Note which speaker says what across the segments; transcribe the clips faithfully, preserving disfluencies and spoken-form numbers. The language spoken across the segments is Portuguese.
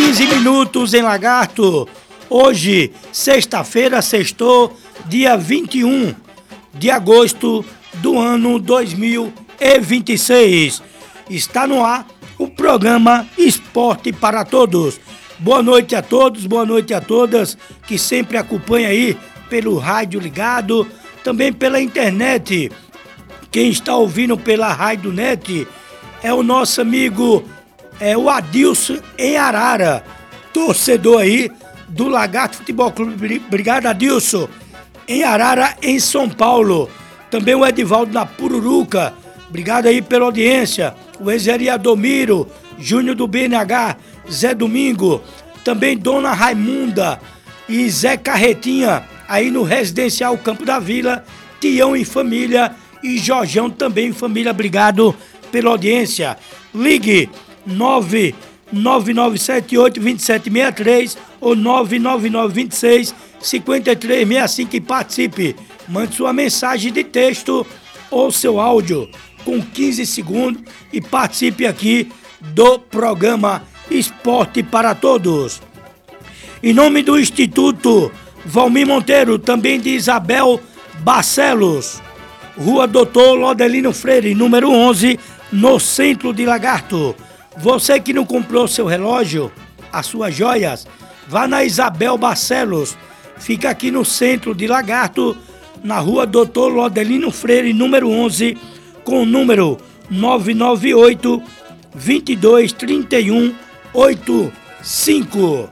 Speaker 1: quinze minutos em Lagarto. Hoje, sexta-feira, sextou, dia vinte e um de agosto do ano dois mil e vinte e seis. Está no ar o programa Esporte para Todos. Boa noite a todos, boa noite a todas que sempre acompanham aí pelo rádio ligado, também pela internet. Quem está ouvindo pela Rádio Net é o nosso amigo é o Adilson em Arara, torcedor aí do Lagarto Futebol Clube. Obrigado, Adilson, em Arara, em São Paulo. Também o Edivaldo na Pururuca, obrigado aí pela audiência. O ex-vereador Miro, Júnior do B N H, Zé Domingo, também Dona Raimunda e Zé Carretinha, aí no Residencial Campo da Vila, Tião em família e Jorjão também em família, obrigado pela audiência. Ligue nove nove nove sete oito dois sete seis três ou nove nove nove dois seis cinco três seis cinco e participe. Mande sua mensagem de texto ou seu áudio com quinze segundos e participe aqui do programa Esporte para Todos. Em nome do Instituto Valmir Monteiro, também de Isabel Barcelos, Rua Doutor Lodelino Freire, número onze, no centro de Lagarto. Você que não comprou seu relógio, as suas joias, vá na Isabel Barcelos, fica aqui no centro de Lagarto, na Rua Doutor Lodelino Freire, número onze, com o número nove nove oito, dois dois três um, oito cinco.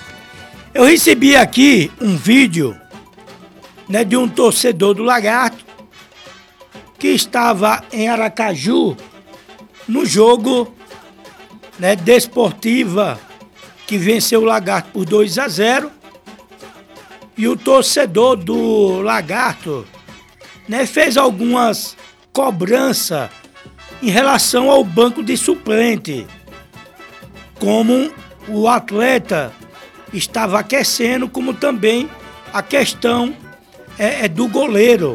Speaker 1: Eu recebi aqui um vídeo, né, de um torcedor do Lagarto que estava em Aracaju no jogo, né, Desportiva, que venceu o Lagarto por dois a zero. E o torcedor do Lagarto, né, fez algumas cobranças em relação ao banco de suplente, como o atleta estava aquecendo, como também a questão é, é do goleiro.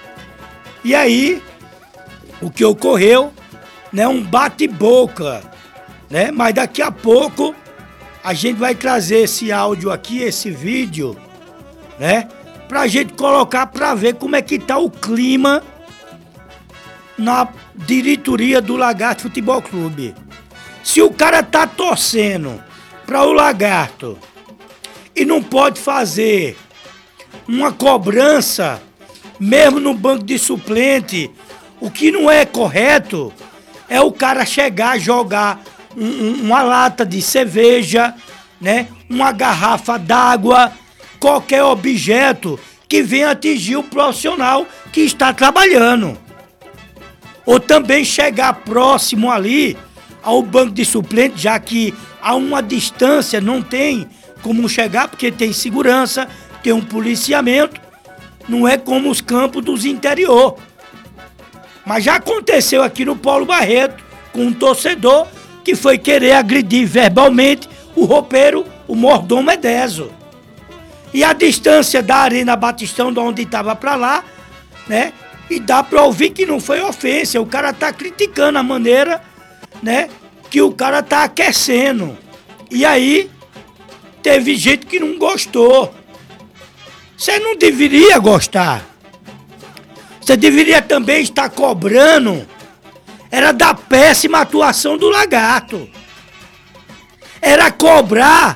Speaker 1: E aí, o que ocorreu, né, um bate-boca, né? Mas daqui a pouco a gente vai trazer esse áudio aqui, esse vídeo, né, pra gente colocar pra ver como é que tá o clima na diretoria do Lagarto Futebol Clube. Se o cara tá torcendo pra o Lagarto e não pode fazer uma cobrança, mesmo no banco de suplente, o que não é correto é o cara chegar a jogar um, um, uma lata de cerveja, né, uma garrafa d'água, qualquer objeto que venha atingir o profissional que está trabalhando. Ou também chegar próximo ali ao banco de suplente, já que a uma distância não tem como chegar, porque tem segurança, tem um policiamento, não é como os campos dos interior. Mas já aconteceu aqui no Paulo Barreto, com um torcedor que foi querer agredir verbalmente o roupeiro, o mordomo Edeso. E a distância da Arena Batistão, de onde estava para lá, né? E dá para ouvir que não foi ofensa. O cara tá criticando a maneira, né, que o cara tá aquecendo. E aí, teve gente que não gostou. Você não deveria gostar. Você deveria também estar cobrando. Era da péssima atuação do Lagarto. Era cobrar.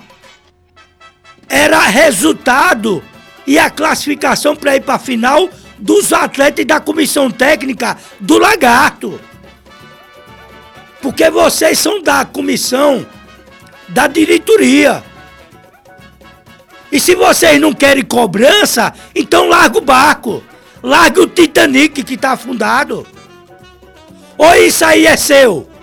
Speaker 1: Era resultado e a classificação para ir para a final dos atletas e da comissão técnica do Lagarto. Porque vocês são da comissão, da diretoria. E se vocês não querem cobrança, então larga o barco. Larga o Titanic que está afundado. Ou isso aí é seu?